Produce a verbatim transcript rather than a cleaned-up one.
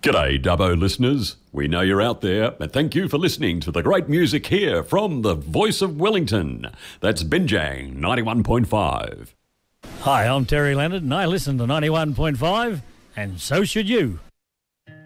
G'day, Dubbo listeners. We know you're out there, and thank you for listening to the great music here from the voice of Wellington. That's Binjang ninety-one point five. Hi, I'm Terry Leonard, and I listen to ninety-one point five, and so should you.